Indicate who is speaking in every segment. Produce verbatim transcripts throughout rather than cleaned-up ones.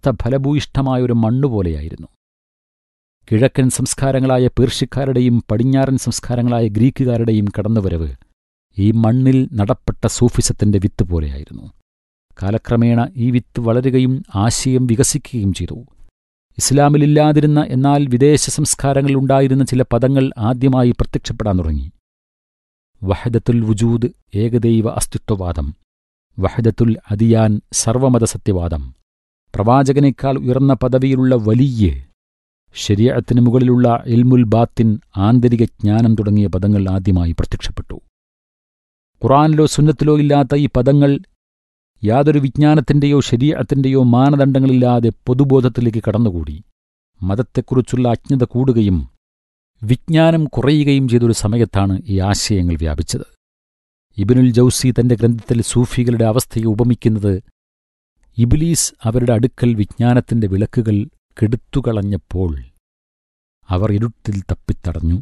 Speaker 1: അവസ്ഥ ഫലഭൂയിഷ്ഠമായൊരു മണ്ണുപോലെയായിരുന്നു. കിഴക്കൻ സംസ്കാരങ്ങളായ പേർഷ്യക്കാരുടെയും പടിഞ്ഞാറൻ സംസ്കാരങ്ങളായ ഗ്രീക്കുകാരുടെയും കടന്നുവരവ് ഈ മണ്ണിൽ നടപ്പെട്ട സൂഫിസത്തിന്റെ വിത്ത് പോലെയായിരുന്നു. കാലക്രമേണ ഈ വിത്ത് വളരുകയും ആശയം വികസിക്കുകയും ചെയ്തു. ഇസ്ലാമിലില്ലാതിരുന്ന എന്നാൽ വിദേശ സംസ്കാരങ്ങളിലുണ്ടായിരുന്ന ചില പദങ്ങൾ ആദ്യമായി പ്രത്യക്ഷപ്പെടാൻ തുടങ്ങി. വഹദത്തുൽ വുജൂദ് ഏകദൈവ അസ്തിത്വവാദം, വഹദത്തുൽ അദിയാൻ സർവമത സത്യവാദം, പ്രവാചകനേക്കാൾ ഉയർന്ന പദവിയിലുള്ള വലിയ, ശരീഅത്തിന് മുകളിലുള്ള ഇൽമുൽ ബാത്തിൻ ആന്തരിക ജ്ഞാനം തുടങ്ങിയ പദങ്ങൾ ആദ്യമായി പ്രത്യക്ഷപ്പെട്ടു. ഖുർആനിലോ സുന്നത്തിലോ ഇല്ലാത്ത ഈ പദങ്ങൾ യാതൊരു വിജ്ഞാനത്തിന്റെയോ ശരീഅത്തിന്റെയോ മാനദണ്ഡങ്ങളില്ലാതെ പൊതുബോധത്തിലേക്ക് കടന്നുകൂടി. മതത്തെക്കുറിച്ചുള്ള അജ്ഞത കൂടുകയും വിജ്ഞാനം കുറയുകയും ചെയ്തൊരു സമയത്താണ് ഈ ആശയങ്ങൾ വ്യാപിച്ചത്. ഇബ്നുൽ ജൗസി തന്റെ ഗ്രന്ഥത്തിൽ സൂഫികളുടെ അവസ്ഥയെ ഉപമിക്കുന്നത്, ഇബ്ലീസ് അവരുടെ അടുക്കൽ വിജ്ഞാനത്തിന്റെ വിളക്കുകൾ കെടുത്തുകളഞ്ഞപ്പോൾ അവർ ഇരുട്ടിൽ തപ്പിത്തടഞ്ഞു.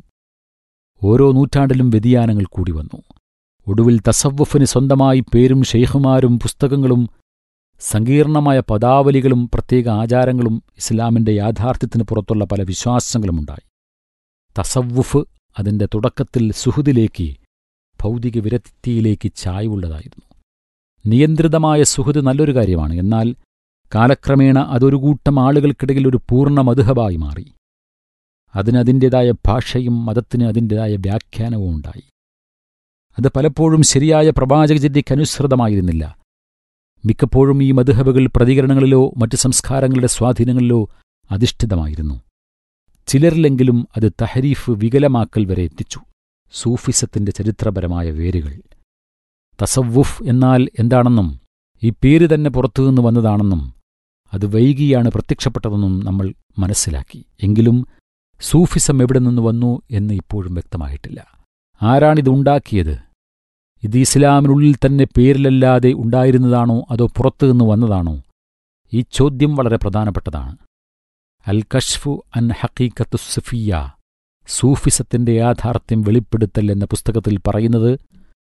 Speaker 1: ഓരോ നൂറ്റാണ്ടിലും വ്യതിയാനങ്ങൾ കൂടി വന്നു. ഒടുവിൽ തസവ്വുഫിന് സ്വന്തമായി പേരും ഷെയ്ഖുമാരും പുസ്തകങ്ങളും സങ്കീർണമായ പദാവലികളും പ്രത്യേക ആചാരങ്ങളും ഇസ്ലാമിന്റെ യാഥാർത്ഥ്യത്തിന് പുറത്തുള്ള പല വിശ്വാസങ്ങളുമുണ്ടായി. തസവ്വുഫ് അതിന്റെ തുടക്കത്തിൽ സുഹുദിലേക്ക്, ഭൗതിക വിരക്തിയിലേക്ക് ചായ്വുള്ളതായിരുന്നു. നിയന്ത്രിതമായ സുഹുദ് നല്ലൊരു കാര്യമാണ്. എന്നാൽ കാലക്രമേണ അതൊരു കൂട്ടം ആളുകൾക്കിടയിൽ ഒരു പൂർണ്ണ മദ്ഹബായി മാറി. അതിനതിൻ്റെതായ ഭാഷയും മതത്തിന് അതിൻ്റെതായ വ്യാഖ്യാനവും ഉണ്ടായി. അത് പലപ്പോഴും ശരിയായ പ്രവാചകചര്യയ്ക്കനുസൃതമായിരുന്നില്ല. മിക്കപ്പോഴും ഈ മദ്ഹബുകൾ പ്രതികരണങ്ങളിലോ മറ്റ് സംസ്കാരങ്ങളുടെ സ്വാധീനങ്ങളിലോ അധിഷ്ഠിതമായിരുന്നു. ചിലരിലെങ്കിലും അത് തഹരീഫ്, വികലമാക്കൽ വരെ എത്തിച്ചു. സൂഫിസത്തിന്റെ ചരിത്രപരമായ വേരുകൾ. തസവ്വുഫ് എന്നാൽ എന്താണെന്നും ഈ പേര് തന്നെ പുറത്തുനിന്ന് വന്നതാണെന്നും അത് വൈകിയാണ് പ്രത്യക്ഷപ്പെട്ടതെന്നും നമ്മൾ മനസ്സിലാക്കി. എങ്കിലും സൂഫിസം എവിടെ നിന്ന് വന്നു എന്ന് ഇപ്പോഴും വ്യക്തമായിട്ടില്ല. ആരാണിതുണ്ടാക്കിയത്? ഇത് ഇസ്ലാമിനുള്ളിൽ തന്നെ പേരിലല്ലാതെ ഉണ്ടായിരുന്നതാണോ അതോ പുറത്തുനിന്ന് വന്നതാണോ? ഈ ചോദ്യം വളരെ പ്രധാനപ്പെട്ടതാണ്. അൽ കശ്ഫു അൻ ഹഖീഖത്തു സുഫിയ്യ, സൂഫിസത്തിന്റെ യാഥാർത്ഥ്യം വെളിപ്പെടുത്തൽ എന്ന പുസ്തകത്തിൽ പറയുന്നത്,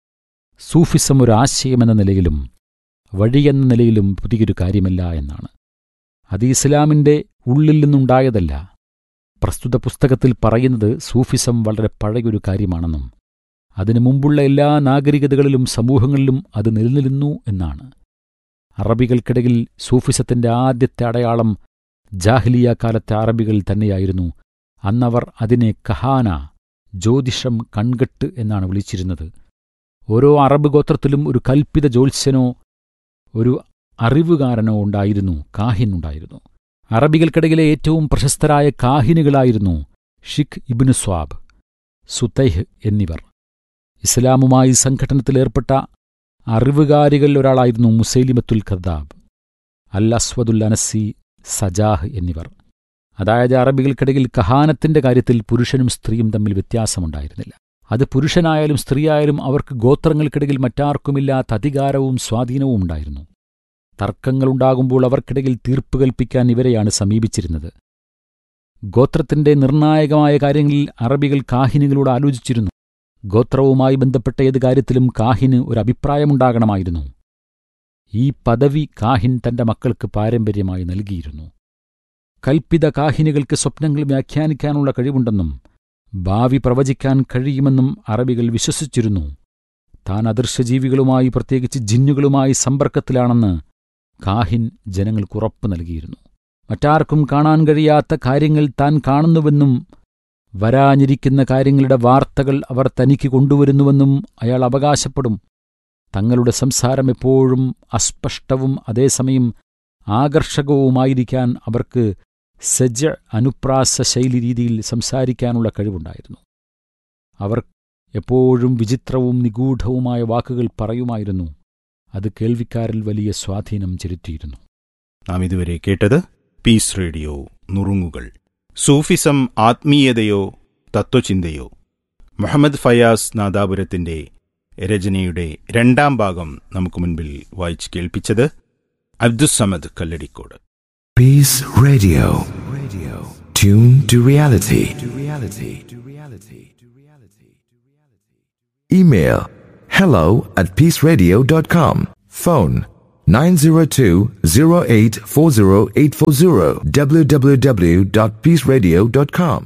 Speaker 1: സൂഫിസം ഒരു ആശയമെന്ന നിലയിലും വഴിയെന്ന നിലയിലും പുതിയൊരു കാര്യമല്ല എന്നാണ്. അത് ഇസ്ലാമിന്റെ ഉള്ളിൽ നിന്നുണ്ടായതല്ല. പ്രസ്തുത പുസ്തകത്തിൽ പറയുന്നത് സൂഫിസം വളരെ പഴയൊരു കാര്യമാണെന്നും അതിനു മുമ്പുള്ള എല്ലാ നാഗരികതകളിലും സമൂഹങ്ങളിലും അത് നിലനിന്നു എന്നാണ്. അറബികൾക്കിടയിൽ സൂഫിസത്തിന്റെ ആദ്യത്തെ അടയാളം ജാഹിലിയ കാലത്തെ അറബികൾ തന്നെയായിരുന്നു. അന്നവർ അതിനെ കഹാന, ജ്യോതിഷം, കൺകെട്ട് എന്നാണ് വിളിച്ചിരുന്നത്. ഓരോ അറബ് ഗോത്രത്തിലും ഒരു കൽപ്പിത ജ്യോത്സ്യനോ ഒരു അറിവുകാരനോ ഉണ്ടായിരുന്നു, കാഹിൻ ഉണ്ടായിരുന്നു. അറബികൾക്കിടയിലെ ഏറ്റവും പ്രശസ്തരായ കാഹിനുകളായിരുന്നു ഷിഖ് ഇബ്നു സ്വാബ്, സുതൈഹ് എന്നിവർ. ഇസ്ലാമുമായി സംഘട്ടനത്തിലേർപ്പെട്ട അറിവുകാരികളിൽ ഒരാളായിരുന്നു മുസൈലിമത്തുൽ കദ്ദാബ്, അൽ അസ്വദുൽ അനസി, സജാഹ് എന്നിവർ. അതായത് അറബികൾക്കിടയിൽ കഹാനത്തിന്റെ കാര്യത്തിൽ പുരുഷനും സ്ത്രീയും തമ്മിൽ വ്യത്യാസമുണ്ടായിരുന്നില്ല. അത് പുരുഷനായാലും സ്ത്രീയായാലും അവർക്ക് ഗോത്രങ്ങൾക്കിടയിൽ മറ്റാർക്കുമില്ലാത്ത അധികാരവും സ്വാധീനവും ഉണ്ടായിരുന്നു. തർക്കങ്ങളുണ്ടാകുമ്പോൾ അവർക്കിടയിൽ തീർപ്പ് കൽപ്പിക്കാൻ ഇവരെയാണ് സമീപിച്ചിരുന്നത്. ഗോത്രത്തിന്റെ നിർണായകമായ കാര്യങ്ങളിൽ അറബികൾ കാഹിനുകളോട് ആലോചിച്ചിരുന്നു. ഗോത്രവുമായി ബന്ധപ്പെട്ട ഏത് കാര്യത്തിലും കാഹിന് ഒരു അഭിപ്രായമുണ്ടാകണമായിരുന്നു. ഈ പദവി കാഹിൻ തന്റെ മക്കൾക്ക് പാരമ്പര്യമായി നൽകിയിരുന്നു. കൽപ്പിത കാഹിനുകൾക്ക് സ്വപ്നങ്ങൾ വ്യാഖ്യാനിക്കാനുള്ള കഴിവുണ്ടെന്നും ഭാവി പ്രവചിക്കാൻ കഴിയുമെന്നും അറബികൾ വിശ്വസിച്ചിരുന്നു. താൻ അദൃശ്യജീവികളുമായി, പ്രത്യേകിച്ച് ജിന്നുകളുമായി സമ്പർക്കത്തിലാണെന്ന് കാഹിൻ ജനങ്ങൾക്കുറപ്പ് നൽകിയിരുന്നു. മറ്റാർക്കും കാണാൻ കഴിയാത്ത കാര്യങ്ങൾ താൻ കാണുന്നുവെന്നും വരാനിരിക്കുന്ന കാര്യങ്ങളുടെ വാർത്തകൾ അവർ തനിക്ക് കൊണ്ടുവരുന്നുവെന്നും അയാൾ അവകാശപ്പെടും. തങ്ങളുടെ സംസാരം എപ്പോഴും അസ്പഷ്ടവും അതേസമയം ആകർഷകവുമായിരിക്കാൻ അവർക്ക് സജ, അനുപ്രാസ ശൈലി രീതിയിൽ സംസാരിക്കാനുള്ള കഴിവുണ്ടായിരുന്നു. അവർ എപ്പോഴും വിചിത്രവും നിഗൂഢവുമായ വാക്കുകൾ പറയുമായിരുന്നു. അത് കേൾവിക്കാരിൽ വലിയ സ്വാധീനം ചെലുത്തിയിരുന്നു.
Speaker 2: നാം ഇതുവരെ കേട്ടത് പീസ് റേഡിയോ നുറുങ്ങുകൾ. സൂഫിസം ആത്മീയതയോ തത്വചിന്തയോ? മുഹമ്മദ് ഫയാസ് നാദാപുരത്തിന്റെ രചനയുടെ രണ്ടാം ഭാഗം നമുക്ക് മുൻപിൽ വായിച്ച് കേൾപ്പിച്ചത് Abdussamad Kalladikode.
Speaker 3: Peace Radio. Radio. Tune to reality. To reality. To reality. To reality. Email hello at peaceradio dot com. Phone nine zero two zero eight four zero eight four zero w w w dot peace radio dot com.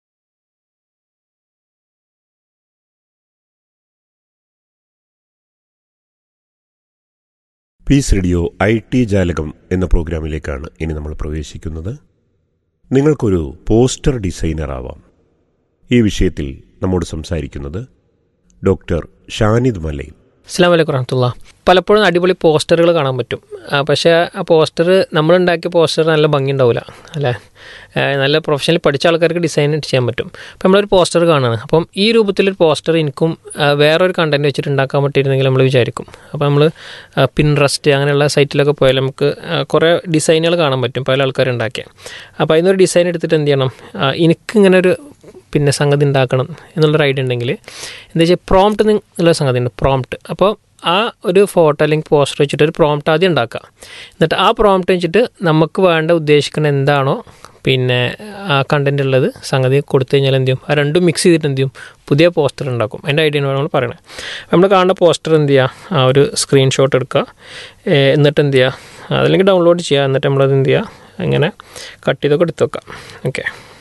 Speaker 4: Piece radio I T ജാലകം എന്ന പ്രോഗ്രാമിലേക്കാണ് ഇനി നമ്മൾ പ്രവേശിക്കുന്നത്. നിങ്ങൾക്കൊരു poster designer ആവാം. ഈ വിഷയത്തിൽ നമ്മോട് സംസാരിക്കുന്നത് ഡോക്ടർ ഷാനിദ് മലയിൽ.
Speaker 5: അസ്സലാമു അലൈക്കും വറഹ്മത്തുള്ളാഹി. പലപ്പോഴും അടിപൊളി പോസ്റ്ററുകൾ കാണാൻ പറ്റും. പക്ഷേ ആ പോസ്റ്റർ നമ്മളുണ്ടാക്കിയ പോസ്റ്റർ നല്ല ഭംഗി ഉണ്ടാവില്ല അല്ലേ. നല്ല പ്രൊഫഷണലി പഠിച്ച ആൾക്കാർക്ക് ഡിസൈൻ ചെയ്യാൻ പറ്റും. അപ്പം നമ്മളൊരു പോസ്റ്റർ കാണുകയാണ്. അപ്പം ഈ രൂപത്തിലൊരു പോസ്റ്റർ എനിക്കും വേറൊരു കണ്ടൻറ്റ് വെച്ചിട്ട് ഉണ്ടാക്കാൻ പറ്റിയിരുന്നെങ്കിൽ നമ്മൾ വിചാരിക്കും. അപ്പോൾ നമ്മൾ പിൻട്രസ്റ്റ് അങ്ങനെയുള്ള സൈറ്റിലൊക്കെ പോയാൽ നമുക്ക് കുറേ ഡിസൈനുകൾ കാണാൻ പറ്റും പല ആൾക്കാരുണ്ടാക്കിയ. അപ്പോൾ അതിനൊരു ഡിസൈൻ എടുത്തിട്ട് എന്ത് ചെയ്യണം, എനിക്കിങ്ങനെ ഒരു പിന്നെ സംഗതി ഉണ്ടാക്കണം എന്നുള്ളൊരു ഐഡിയ ഉണ്ടെങ്കിൽ എന്താ വെച്ചാൽ പ്രോംപ്റ്റ് എന്നുള്ള സംഗതി ഉണ്ട്. പ്രോംപ്റ്റ് അപ്പോൾ ആ ഒരു ഫോട്ടോ അല്ലെങ്കിൽ പോസ്റ്റർ വെച്ചിട്ട് ഒരു പ്രോംപ്റ്റ് ആദ്യം ഉണ്ടാക്കുക. എന്നിട്ട് ആ പ്രോംപ്റ്റ് വെച്ചിട്ട് നമുക്ക് വേണ്ട ഉദ്ദേശിക്കുന്ന എന്താണോ പിന്നെ ആ കണ്ടൻറ് ഉള്ളത് സംഗതി കൊടുത്തു കഴിഞ്ഞാൽ എന്ത് ചെയ്യും, ആ രണ്ടും മിക്സ് ചെയ്തിട്ട് എന്ത് ചെയ്യും, പുതിയ പോസ്റ്റർ ഉണ്ടാക്കും. അതിൻ്റെ ഐഡിയ ആണ് നമ്മൾ പറയണത്. നമ്മൾ കാണുന്ന പോസ്റ്റർ എന്ത് ചെയ്യുക, ആ ഒരു സ്ക്രീൻഷോട്ട് എടുക്കുക, എന്നിട്ട് എന്ത് ചെയ്യുക, അതല്ലെങ്കിൽ ഡൗൺലോഡ് ചെയ്യുക, എന്നിട്ട് നമ്മളത് എന്ത് ചെയ്യുക, ഇങ്ങനെ കട്ട് ചെയ്തൊക്കെ എടുത്ത് വെക്കാം. ഓക്കെ,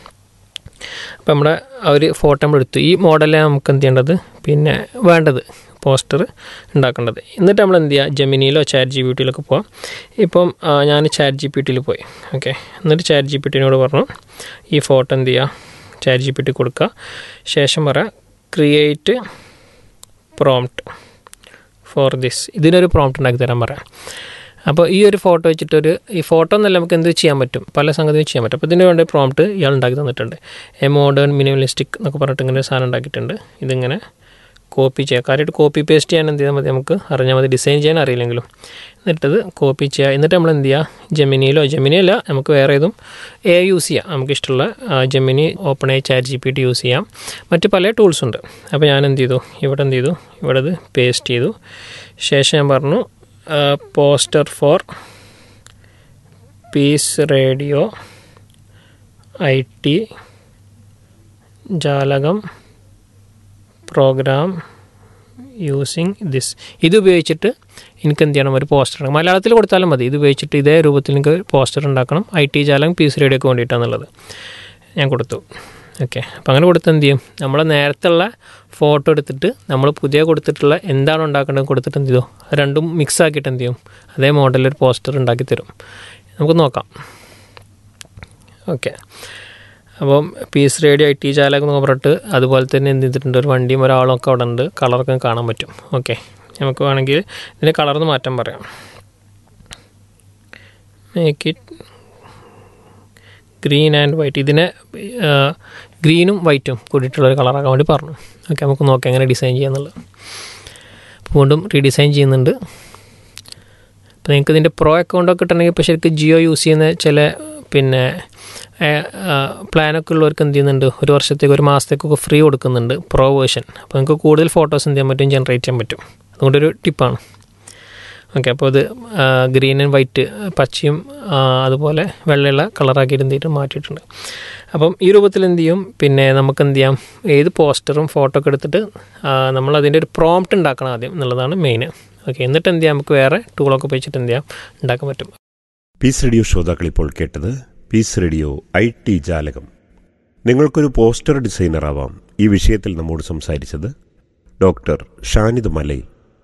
Speaker 5: അപ്പോൾ നമ്മുടെ ആ ഒരു ഫോട്ടോ നമ്മൾ എടുത്തു. ഈ മോഡലാണ് നമുക്ക് എന്ത് ചെയ്യേണ്ടത് പിന്നെ വേണ്ടത് പോസ്റ്റർ ഉണ്ടാക്കേണ്ടത്. എന്നിട്ട് നമ്മൾ എന്ത് ചെയ്യുക, ജെമിനിയിലോ ചാറ്റ് ജി പി ടിയിലൊക്കെ പോവാം. ഇപ്പം ഞാൻ ചാറ്റ് ജി പി ടിയിൽ പോയി. ഓക്കെ, എന്നിട്ട് ചാറ്റ് ജി പി ടിനോട് പറഞ്ഞു ഈ ഫോട്ടോ എന്ത് ചെയ്യുക, ചാറ്റ് ജി പി ടി കൊടുക്കുക. ശേഷം പറയാം ക്രിയേറ്റ് പ്രോംപ്റ്റ് ഫോർ ദിസ്, ഇതിനൊരു പ്രോംപ്റ്റ് ഉണ്ടാക്കി തരാൻ പറയാം. അപ്പോൾ ഈ ഒരു ഫോട്ടോ വെച്ചിട്ടൊരു ഈ ഫോട്ടോ എന്നല്ല നമുക്ക് എന്ത് ചെയ്യാൻ പറ്റും, പല സംഗതിയും ചെയ്യാൻ പറ്റും. അപ്പോൾ ഇതിന് വേണ്ട പ്രോംപ്റ്റ് ഇയാൾ ഉണ്ടാക്കി തന്നിട്ടുണ്ട്. എ മോഡേൺ മിനിമലിസ്റ്റിക് എന്നൊക്കെ പറഞ്ഞിട്ട് ഇങ്ങനെ ഒരു സാധനം ഉണ്ടാക്കിയിട്ടുണ്ട്. ഇതിങ്ങനെ കോപ്പി ചെയ്യുക. കാര്യമായിട്ട് കോപ്പി പേസ്റ്റ് ചെയ്യാൻ എന്ത് ചെയ്താൽ മതി, നമുക്ക് അറിഞ്ഞാൽ മതി, ഡിസൈൻ ചെയ്യാൻ അറിയില്ലെങ്കിലും. എന്നിട്ടത് കോപ്പി ചെയ്യുക. എന്നിട്ട് നമ്മൾ എന്ത് ചെയ്യുക, ജെമിനിയിലോ ജെമിനിയല്ല നമുക്ക് വേറെ ഏതും എ യൂസ് ചെയ്യാം. നമുക്കിഷ്ടമുള്ള Gemini, open A, chat G P T use ചെയ്യാം. മറ്റ് പല ടൂൾസുണ്ട്. അപ്പോൾ ഞാൻ എന്ത് ചെയ്തു, ഇവിടെ എന്ത് ചെയ്തു, ഇവിടെ ഇത് പേസ്റ്റ് ചെയ്തു. ശേഷം ഞാൻ പറഞ്ഞു poster for piece radio I T ജാലകം പ്രോഗ്രാം യൂസിങ് ദിസ്. ഇത് ഉപയോഗിച്ചിട്ട് എനിക്ക് എന്ത് ചെയ്യണം, ഒരു പോസ്റ്റർ ഉണ്ടാക്കണം. മലയാളത്തിൽ കൊടുത്താലും മതി. ഇത് ഉപയോഗിച്ചിട്ട് ഇതേ രൂപത്തിൽ എനിക്ക് പോസ്റ്റർ ഉണ്ടാക്കണം, ഐ ടി ജാലകം പീസ് റേഡിയോക്ക് വേണ്ടിയിട്ടാണെന്നുള്ളത് ഞാൻ കൊടുത്തു. ഓക്കെ, അപ്പോൾ അങ്ങനെ കൊടുത്ത് എന്ത് ചെയ്യും, നമ്മൾ നേരത്തെ ഉള്ള ഫോട്ടോ എടുത്തിട്ട് നമ്മൾ പുതിയ കൊടുത്തിട്ടുള്ള എന്താണോ ഉണ്ടാക്കേണ്ടത് കൊടുത്തിട്ട് എന്ത് ചെയ്തു, രണ്ടും മിക്സ് ആക്കിയിട്ട് എന്ത് ചെയ്യും, അതേ മോഡലൊരു പോസ്റ്റർ ഉണ്ടാക്കി തരും. നമുക്ക് നോക്കാം. ഓക്കെ, അപ്പം പീസ് റേഡിയോ ഐ ടി ജാലകം എന്ന് പറഞ്ഞിട്ട് അതുപോലെ തന്നെ എന്ത് ചെയ്തിട്ടുണ്ട്, ഒരു വണ്ടിയും ഒരാളും ഒക്കെ അവിടെ ഉണ്ട്, കളറൊക്കെ കാണാൻ പറ്റും. ഓക്കെ, നമുക്ക് വേണമെങ്കിൽ ഇതിൻ്റെ കളർന്ന് മാറ്റം പറയാം. Make it green and white. ഇതിനെ ഗ്രീനും വൈറ്റും കൂടിയിട്ടുള്ളൊരു കളറാക്കാൻ വേണ്ടി പറഞ്ഞു. ഓക്കെ, നമുക്ക് നോക്കാം എങ്ങനെ ഡിസൈൻ ചെയ്യാന്നുള്ളത്. വീണ്ടും റീഡിസൈൻ ചെയ്യുന്നുണ്ട്. അപ്പോൾ നിങ്ങൾക്ക് ഇതിൻ്റെ പ്രോ അക്കൗണ്ടൊക്കെ കിട്ടണമെങ്കിൽ ഇപ്പോൾ ശരിക്കും ജിയോ യൂസ് ചെയ്യുന്ന ചില പിന്നെ പ്ലാനൊക്കെ ഉള്ളവർക്ക് എന്ത് ചെയ്യുന്നുണ്ട്, ഒരു വർഷത്തേക്ക് ഒരു മാസത്തേക്കൊക്കെ ഫ്രീ കൊടുക്കുന്നുണ്ട്, പ്രോ വേർഷൻ. അപ്പോൾ നിങ്ങൾക്ക് കൂടുതൽ ഫോട്ടോസ് എന്ത് ചെയ്യാൻ പറ്റും, ജനറേറ്റ് ചെയ്യാൻ പറ്റും. അതുകൊണ്ടൊരു ടിപ്പാണ്. ഓക്കെ, അപ്പോൾ ഇത് ഗ്രീൻ ആൻഡ് വൈറ്റ്, പച്ചയും അതുപോലെ വെള്ളയുള്ള കളറാക്കിയിട്ട് എന്തിട്ട് മാറ്റിയിട്ടുണ്ട്. അപ്പം ഈ രൂപത്തിൽ എന്ത് ചെയ്യും, പിന്നെ നമുക്ക് എന്ത് ചെയ്യാം, ഏത് പോസ്റ്ററും ഫോട്ടോ ഒക്കെ എടുത്തിട്ട് നമ്മൾ അതിൻ്റെ ഒരു പ്രോംപ്റ്റ് ഉണ്ടാക്കണം ആദ്യം എന്നുള്ളതാണ് മെയിൻ. ഓക്കെ, എന്നിട്ട് എന്ത് ചെയ്യാം, നമുക്ക് വേറെ ടൂളൊക്കെ ഉപയോഗിച്ചിട്ട് എന്ത് ചെയ്യാം, ഉണ്ടാക്കാൻ പറ്റും.
Speaker 4: പീസ് റേഡിയോ ശ്രോതാക്കൾ ഇപ്പോൾ കേട്ടത് പീസ് റേഡിയോ ഐ ടി ജാലകം. നിങ്ങൾക്കൊരു പോസ്റ്റർ ഡിസൈനർ ആവാം. ഈ വിഷയത്തിൽ നമ്മോട് സംസാരിച്ചത് ഡോക്ടർ ഷാനിദ് മലയിൽ.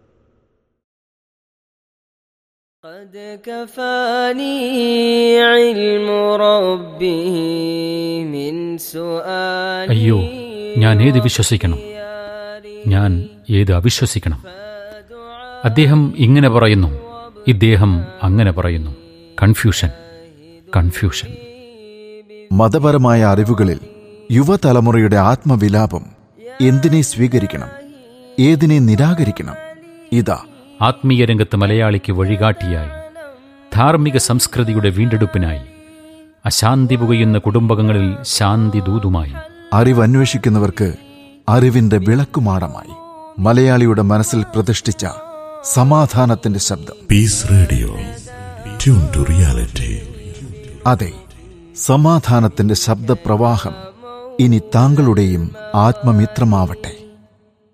Speaker 1: അയ്യോ, ഞാൻ ഏത് വിശ്വസിക്കണം, ഞാൻ ഏത് അവിശ്വസിക്കണം? അദ്ദേഹം ഇങ്ങനെ പറയുന്നു, ഇദ്ദേഹം അങ്ങനെ പറയുന്നു. Confusion, confusion.
Speaker 6: മതപരമായ അറിവുകളിൽ യുവതലമുറയുടെ ആത്മവിലാപം. എന്തിനെ സ്വീകരിക്കണം, ഏതിനെ നിരാകരിക്കണം? ഇതാ
Speaker 1: ആത്മീയ രംഗത്ത് മലയാളിക്ക് വഴികാട്ടിയായി, ധാർമ്മിക സംസ്കൃതിയുടെ വീണ്ടെടുപ്പിനായി, അശാന്തി പുകയുന്ന കുടുംബങ്ങളിൽ ശാന്തി ദൂതുമായി,
Speaker 6: അറിവന്വേഷിക്കുന്നവർക്ക് അറിവിന്റെ വിളക്കുമാടമായി, മലയാളിയുടെ മനസ്സിൽ പ്രതിഷ്ഠിച്ച സമാധാനത്തിന്റെ ശബ്ദം.
Speaker 7: Piece radio, tune to reality.
Speaker 6: അതെ, സമാധാനത്തിന്റെ ശബ്ദപ്രവാഹം ഇനി താങ്കളുടെയും ആത്മമിത്രമാവട്ടെ.